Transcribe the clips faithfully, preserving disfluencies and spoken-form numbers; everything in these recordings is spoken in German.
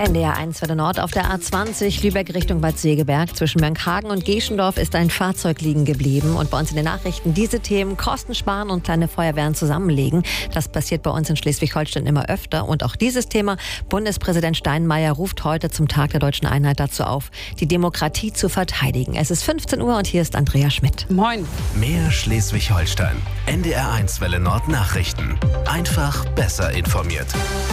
N D R eins Welle Nord auf der A zwanzig, Lübeck Richtung Bad Segeberg. Zwischen Mönchhagen und Geschendorf ist ein Fahrzeug liegen geblieben. Und bei uns in den Nachrichten diese Themen: Kosten sparen und kleine Feuerwehren zusammenlegen. Das passiert bei uns in Schleswig-Holstein immer öfter. Und auch dieses Thema: Bundespräsident Steinmeier ruft heute zum Tag der deutschen Einheit dazu auf, die Demokratie zu verteidigen. Es ist fünfzehn Uhr und hier ist Andrea Schmidt. Moin. Mehr Schleswig-Holstein. N D R eins Welle Nord Nachrichten. Einfach besser informiert.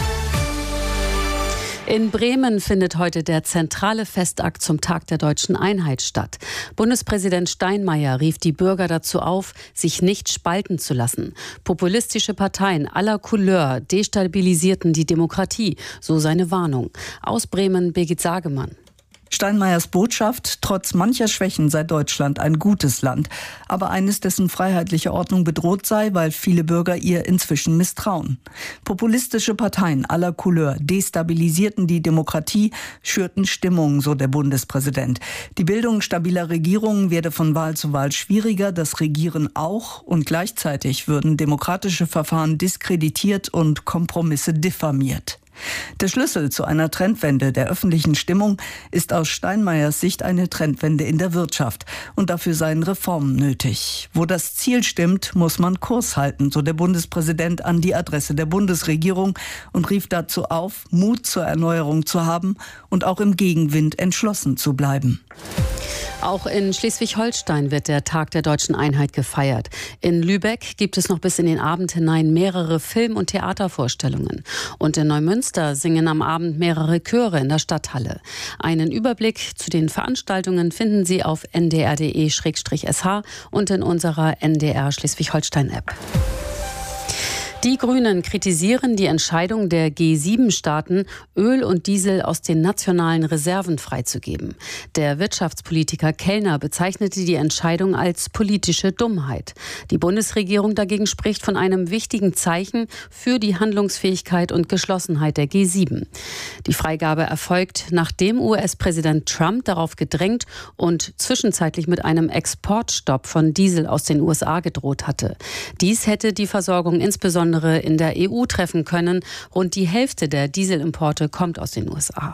In Bremen findet heute der zentrale Festakt zum Tag der deutschen Einheit statt. Bundespräsident Steinmeier rief die Bürger dazu auf, sich nicht spalten zu lassen. Populistische Parteien aller Couleur destabilisierten die Demokratie, so seine Warnung. Aus Bremen Birgit Sagemann. Steinmeiers Botschaft: Trotz mancher Schwächen sei Deutschland ein gutes Land, aber eines, dessen freiheitliche Ordnung bedroht sei, weil viele Bürger ihr inzwischen misstrauen. Populistische Parteien aller Couleur destabilisierten die Demokratie, schürten Stimmung, so der Bundespräsident. Die Bildung stabiler Regierungen werde von Wahl zu Wahl schwieriger, das Regieren auch, und gleichzeitig würden demokratische Verfahren diskreditiert und Kompromisse diffamiert. Der Schlüssel zu einer Trendwende der öffentlichen Stimmung ist aus Steinmeiers Sicht eine Trendwende in der Wirtschaft. Und dafür seien Reformen nötig. Wo das Ziel stimmt, muss man Kurs halten, so der Bundespräsident an die Adresse der Bundesregierung und rief dazu auf, Mut zur Erneuerung zu haben und auch im Gegenwind entschlossen zu bleiben. Auch in Schleswig-Holstein wird der Tag der deutschen Einheit gefeiert. In Lübeck gibt es noch bis in den Abend hinein mehrere Film- und Theatervorstellungen. Und in Neumünster singen am Abend mehrere Chöre in der Stadthalle. Einen Überblick zu den Veranstaltungen finden Sie auf n d r punkt d e slash s h und in unserer N D R Schleswig-Holstein-App. Die Grünen kritisieren die Entscheidung der G sieben Staaten, Öl und Diesel aus den nationalen Reserven freizugeben. Der Wirtschaftspolitiker Kellner bezeichnete die Entscheidung als politische Dummheit. Die Bundesregierung dagegen spricht von einem wichtigen Zeichen für die Handlungsfähigkeit und Geschlossenheit der G sieben. Die Freigabe erfolgt, nachdem U S-Präsident Trump darauf gedrängt und zwischenzeitlich mit einem Exportstopp von Diesel aus den U S A gedroht hatte. Dies hätte die Versorgung insbesondere in der E U treffen können. Rund die Hälfte der Dieselimporte kommt aus den U S A.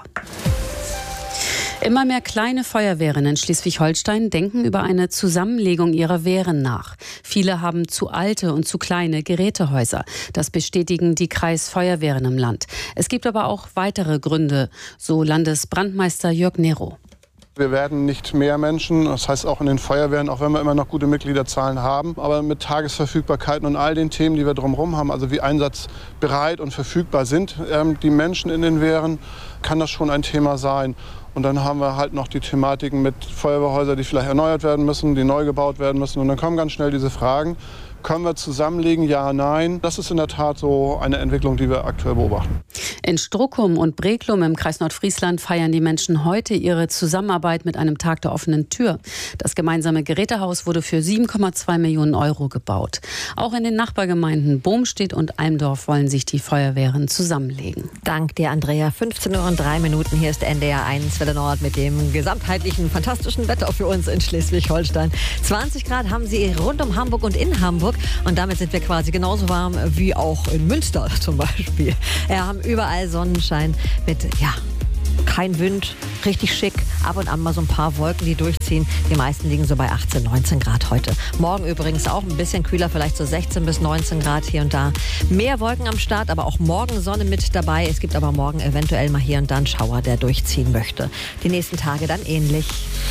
Immer mehr kleine Feuerwehren in Schleswig-Holstein denken über eine Zusammenlegung ihrer Wehren nach. Viele haben zu alte und zu kleine Gerätehäuser. Das bestätigen die Kreisfeuerwehren im Land. Es gibt aber auch weitere Gründe, so Landesbrandmeister Jörg Nero. Wir werden nicht mehr Menschen, das heißt auch in den Feuerwehren, auch wenn wir immer noch gute Mitgliederzahlen haben, aber mit Tagesverfügbarkeiten und all den Themen, die wir drumherum haben, also wie einsatzbereit und verfügbar sind ähm, die Menschen in den Wehren, kann das schon ein Thema sein. Und dann haben wir halt noch die Thematiken mit Feuerwehrhäusern, die vielleicht erneuert werden müssen, die neu gebaut werden müssen. Und dann kommen ganz schnell diese Fragen: Können wir zusammenlegen? Ja, nein. Das ist in der Tat so eine Entwicklung, die wir aktuell beobachten. In Strockum und Breklum im Kreis Nordfriesland feiern die Menschen heute ihre Zusammenarbeit mit einem Tag der offenen Tür. Das gemeinsame Gerätehaus wurde für sieben Komma zwei Millionen Euro gebaut. Auch in den Nachbargemeinden Bohmstedt und Almdorf wollen sich die Feuerwehren zusammenlegen. Dank dir, Andrea. fünfzehn Uhr und drei Minuten. Hier ist N D R eins Welle Nord mit dem gesamtheitlichen, fantastischen Wetter für uns in Schleswig-Holstein. zwanzig Grad haben sie rund um Hamburg und in Hamburg. Und damit sind wir quasi genauso warm wie auch in Münster zum Beispiel. Wir haben überall Sonnenschein mit, ja, kein Wind, richtig schick. Ab und an mal so ein paar Wolken, die durchziehen. Die meisten liegen so bei achtzehn, neunzehn Grad heute. Morgen übrigens auch ein bisschen kühler, vielleicht so sechzehn bis neunzehn Grad hier und da. Mehr Wolken am Start, aber auch morgen Sonne mit dabei. Es gibt aber morgen eventuell mal hier und da einen Schauer, der durchziehen möchte. Die nächsten Tage dann ähnlich.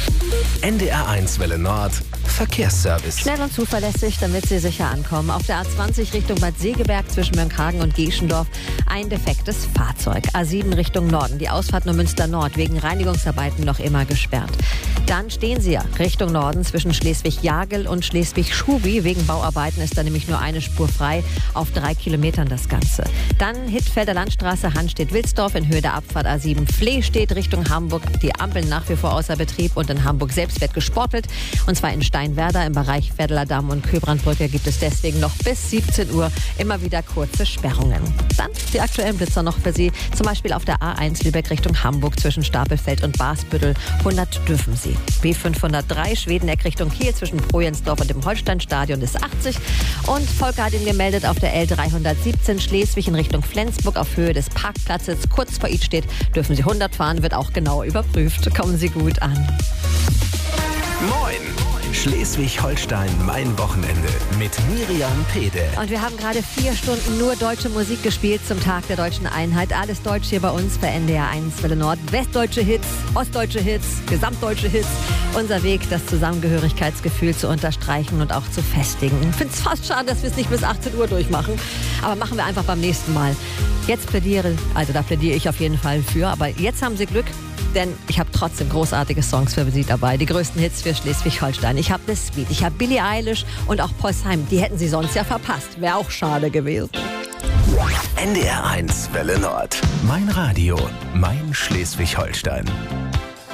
N D R eins Welle Nord Verkehrsservice. Schnell und zuverlässig, damit Sie sicher ankommen. Auf der A zwanzig Richtung Bad Segeberg zwischen Mönchhagen und Geschendorf ein defektes Fahrzeug. A sieben Richtung Norden. Die Ausfahrt Neumünster Nord wegen Reinigungsarbeiten noch immer gesperrt. Dann stehen Sie ja Richtung Norden zwischen Schleswig-Jagel und Schleswig-Schubi. Wegen Bauarbeiten ist da nämlich nur eine Spur frei. Auf drei Kilometern das Ganze. Dann Hittfelder Landstraße, Hanstedt-Wilsdorf in Höhe der Abfahrt A sieben. Flehstedt Richtung Hamburg. Die Ampeln nach wie vor außer Betrieb und in Hamburg selbst wird gesportelt. Und zwar in Stein Rhein-Werder. Im Bereich Weddeler Damm und Köbrandbrücke gibt es deswegen noch bis siebzehn Uhr immer wieder kurze Sperrungen. Dann die aktuellen Blitzer noch für Sie. Zum Beispiel auf der A eins Lübeck Richtung Hamburg zwischen Stapelfeld und Basbüttel. hundert dürfen Sie. B fünfhundertdrei Schwedeneck Richtung Kiel zwischen Projensdorf und dem Holsteinstadion ist achtzig. Und Volker hat ihn gemeldet auf der L dreihundertsiebzehn Schleswig in Richtung Flensburg auf Höhe des Parkplatzes. Kurz vor Idstedt dürfen Sie hundert fahren, wird auch genau überprüft. Kommen Sie gut an. Moin! Schleswig-Holstein, mein Wochenende mit Miriam Pede. Und wir haben gerade vier Stunden nur deutsche Musik gespielt zum Tag der deutschen Einheit. Alles Deutsch hier bei uns für N D R eins Welle Nord. Westdeutsche Hits, ostdeutsche Hits, gesamtdeutsche Hits. Unser Weg, das Zusammengehörigkeitsgefühl zu unterstreichen und auch zu festigen. Ich finde es fast schade, dass wir es nicht bis achtzehn Uhr durchmachen. Aber machen wir einfach beim nächsten Mal. Jetzt plädiere, also da plädiere ich auf jeden Fall für. Aber jetzt haben Sie Glück. Denn ich habe trotzdem großartige Songs für Sie dabei. Die größten Hits für Schleswig-Holstein. Ich habe The Sweet, ich habe Billie Eilish und auch Paul Simon. Die hätten Sie sonst ja verpasst. Wäre auch schade gewesen. N D R eins Welle Nord. Mein Radio, mein Schleswig-Holstein.